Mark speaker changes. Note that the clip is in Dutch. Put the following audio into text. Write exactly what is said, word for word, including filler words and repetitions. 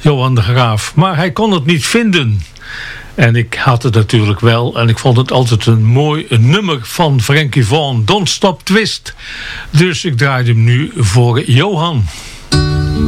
Speaker 1: Johan de Graaf. Maar hij kon het niet vinden. En ik had het natuurlijk wel. En ik vond het altijd een mooi nummer van Frankie Vaughan. Don't Stop Twist. Dus ik draaide hem nu voor Johan.